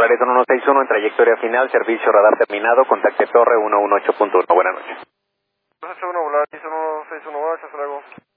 Volaris 1161 en trayectoria final, servicio radar terminado, contacte torre 118.1. Buenas noches. 281 Volaris 1618, hasta luego.